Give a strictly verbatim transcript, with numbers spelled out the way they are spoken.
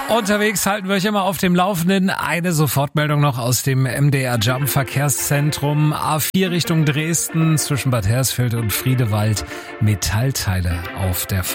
Unterwegs halten wir euch immer auf dem Laufenden. Eine Sofortmeldung noch aus dem M D R Jump Verkehrszentrum. A vier Richtung Dresden zwischen Bad Hersfeld und Friedewald. Metallteile auf der Fahrt.